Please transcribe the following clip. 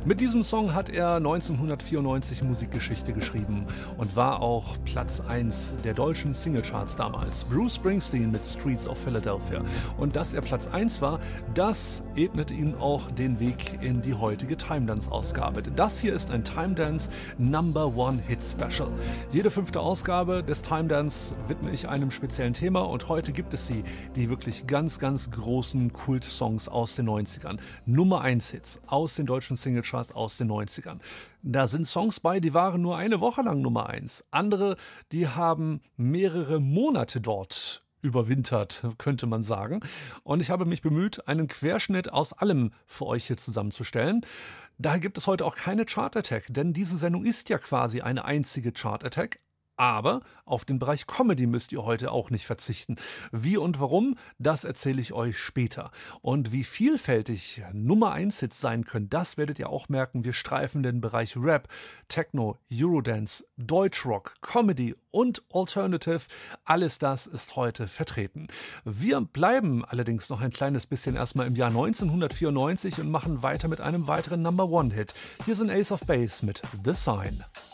Mit diesem Song hat er 1994 Musikgeschichte geschrieben und war auch Platz 1 der deutschen Singlecharts damals. Bruce Springsteen mit Streets of Philadelphia. Und dass er Platz 1 war, das ebnet ihm auch den Weg in die heutige Time Dance Ausgabe. Das hier ist ein Time Dance Number One Hit Special. Jede 5. Ausgabe des Time Dance widme ich einem speziellen Thema und heute gibt es die wirklich ganz, ganz großen Kult-Songs aus den 90ern. Nummer 1 Hits aus den deutschen Singlecharts aus den 90ern. Da sind Songs bei, die waren nur eine Woche lang Nummer 1. Andere, die haben mehrere Monate dort überwintert, könnte man sagen. Und ich habe mich bemüht, einen Querschnitt aus allem für euch hier zusammenzustellen. Daher gibt es heute auch keine Chart Attack, denn diese Sendung ist ja quasi eine einzige Chart Attack. Aber auf den Bereich Comedy müsst ihr heute auch nicht verzichten. Wie und warum, das erzähle ich euch später. Und wie vielfältig Nummer 1 Hits sein können, das werdet ihr auch merken. Wir streifen den Bereich Rap, Techno, Eurodance, Deutschrock, Comedy und Alternative. Alles das ist heute vertreten. Wir bleiben allerdings noch ein kleines bisschen erstmal im Jahr 1994 und machen weiter mit einem weiteren Number One Hit. Hier sind Ace of Base mit The Sign.